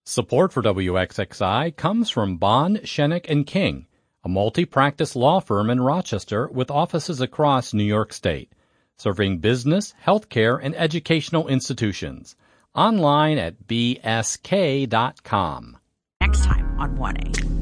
Support for WXXI comes from Bond, Shenick & King, a multi-practice law firm in Rochester with offices across New York State, serving business, healthcare, and educational institutions. Online at bsk.com. Next time on 1A.